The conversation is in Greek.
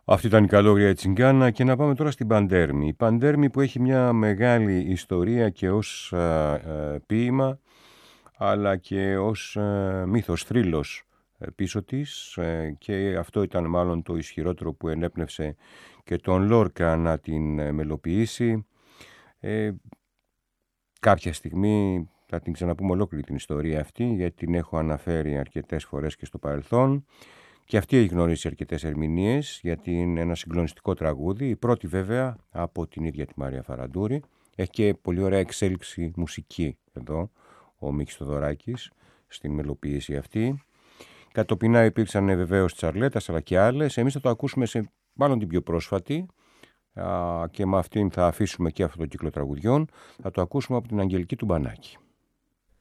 Αυτή ήταν η Καλόγρια Τσιγκάνα και να πάμε τώρα στην Παντέρμη. Η Παντέρμη που έχει μια μεγάλη ιστορία και ως ποίημα αλλά και ως μύθος, θρύλος πίσω της και αυτό ήταν μάλλον το ισχυρότερο που ενέπνευσε και τον Λόρκα να την μελοποιήσει. Κάποια στιγμή θα την ξαναπούμε ολόκληρη την ιστορία αυτή γιατί την έχω αναφέρει αρκετές φορές και στο παρελθόν. Και αυτή έχει γνωρίσει αρκετές ερμηνείες γιατί είναι ένα συγκλονιστικό τραγούδι. Η πρώτη βέβαια από την ίδια τη Μαρία Φαραντούρη. Έχει και πολύ ωραία εξέλιξη μουσική εδώ ο Μίκης Θοδωράκης στην μελοποίηση αυτή. Κατοπινά υπήρξαν βεβαίως της Αρλέτας αλλά και άλλες. Εμείς θα το ακούσουμε σε μάλλον την πιο πρόσφατη και με αυτήν θα αφήσουμε και αυτό το κύκλο τραγουδιών. Θα το ακούσουμε από την Αγγελική του Μπανάκη.